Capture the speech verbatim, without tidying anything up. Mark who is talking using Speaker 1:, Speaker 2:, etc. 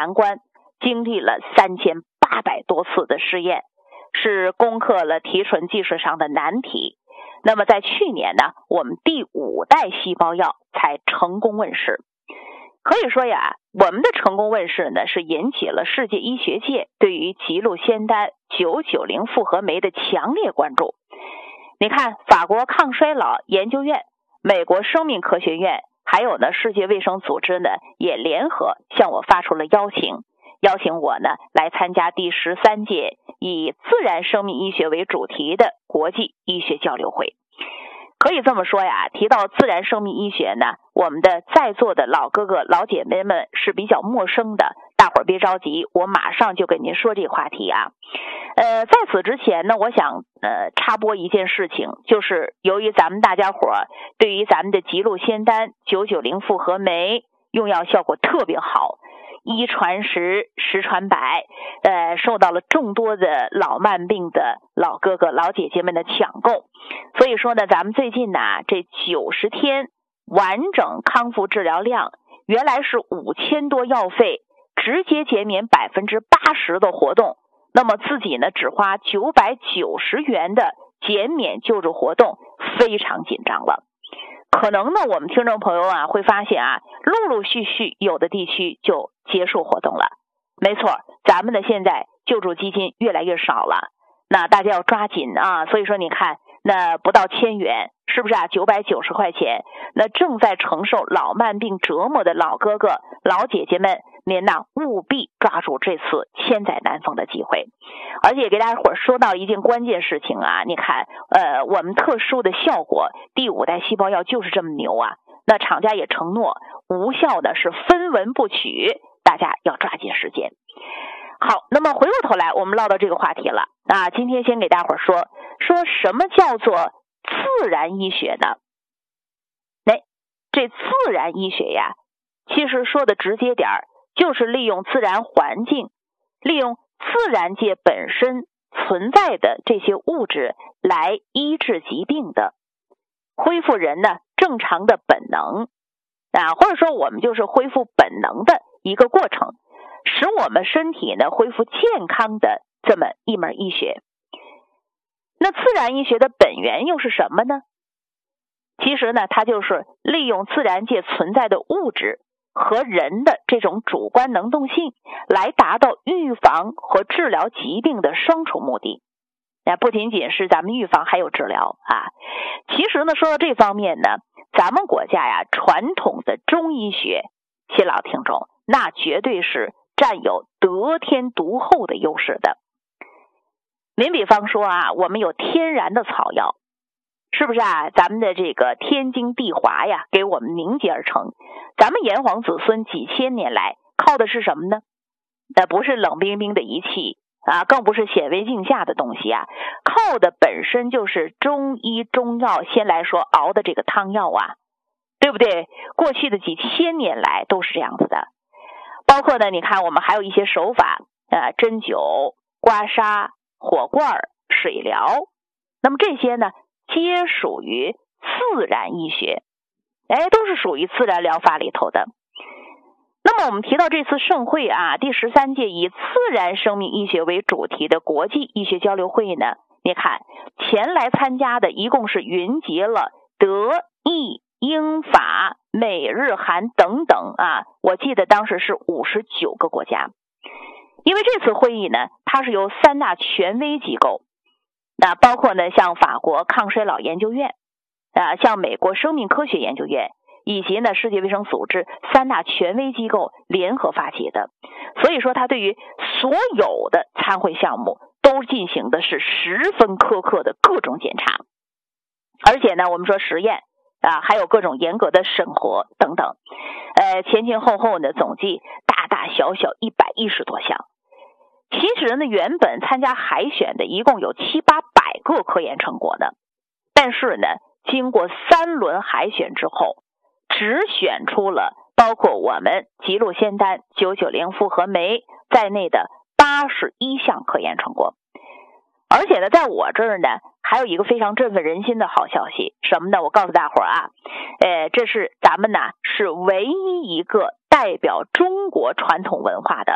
Speaker 1: 难关，经历了三千八百多次的试验，是攻克了提纯技术上的难题。那么在去年呢，我们第五代细胞药才成功问世。可以说呀，我们的成功问世呢，是引起了世界医学界对于吉路仙丹九九零复合酶的强烈关注。你看，法国抗衰老研究院、美国生命科学院，还有呢世界卫生组织呢，也联合向我发出了邀请，邀请我呢来参加第十三届以自然生命医学为主题的国际医学交流会。可以这么说呀，提到自然生命医学呢，我们的在座的老哥哥老姐妹们是比较陌生的，大伙儿别着急，我马上就跟您说这个话题啊。呃，在此之前呢，我想呃插播一件事情，就是由于咱们大家伙儿对于咱们的吉路仙丹九九零复合酶用药效果特别好，一传十，十传百，呃，受到了众多的老慢病的老哥哥老姐姐们的抢购。所以说呢，咱们最近呢，这九十天完整康复治疗量原来是五千多药费，直接减免百分之八十的活动，那么自己呢只花九百九十元的减免救助活动，非常紧张了。可能呢，我们听众朋友啊会发现啊，陆陆续续有的地区就结束活动了。没错，咱们的现在救助基金越来越少了，那大家要抓紧啊！所以说你看，那不到千元，是不是啊？九百九十块钱，那正在承受老慢病折磨的老哥哥老姐姐们，您呐务必抓住这次千载难逢的机会。而且给大家伙儿说到一件关键事情啊，你看，呃，我们特殊的效果，第五代细胞药就是这么牛啊。那厂家也承诺，无效的是分文不取，大家要抓紧时间。好，那么回过头来，我们唠到这个话题了啊。今天先给大伙儿说说什么叫做自然医学呢？哎，这自然医学呀，其实说的直接点儿，就是利用自然环境，利用自然界本身存在的这些物质来医治疾病的，恢复人呢正常的本能啊，或者说我们就是恢复本能的一个过程，使我们身体呢恢复健康的这么一门医学。那自然医学的本源又是什么呢？其实呢，它就是利用自然界存在的物质和人的这种主观能动性，来达到预防和治疗疾病的双重目的。那不仅仅是咱们预防，还有治疗啊。其实呢，说到这方面呢，咱们国家呀，传统的中医学，新老听众，那绝对是占有得天独厚的优势的。您比方说啊，我们有天然的草药，是不是啊？咱们的这个天经地华呀，给我们凝结而成。咱们炎黄子孙几千年来靠的是什么呢？那不是冷冰冰的仪器啊，更不是显微镜下的东西啊，靠的本身就是中医中药。先来说熬的这个汤药啊，对不对？过去的几千年来都是这样子的。包括呢，你看我们还有一些手法，呃，针灸、刮痧、火罐、水疗，那么这些呢，皆属于自然医学，哎，都是属于自然疗法里头的。那么我们提到这次盛会啊，第十三届以自然生命医学为主题的国际医学交流会呢，你看前来参加的一共是云集了德、意、英、法、美、日、韩等等啊，我记得当时是五十九个国家。因为这次会议呢，它是由三大权威机构，那包括呢像法国抗衰老研究院啊，像美国生命科学研究院，以及呢世界卫生组织三大权威机构联合发起的。所以说它对于所有的参会项目都进行的是十分苛刻的各种检查，而且呢我们说实验啊，还有各种严格的审核等等，呃前前后后呢总计大大小小一百一十多项。其实呢，原本参加海选的一共有七八百个科研成果呢，但是呢，经过三轮海选之后，只选出了包括我们吉路仙丹九九零复合酶在内的八十一项科研成果。而且呢，在我这儿呢，还有一个非常振奋人心的好消息，什么呢？我告诉大伙儿啊，呃，这是咱们呢是唯一一个代表中国传统文化的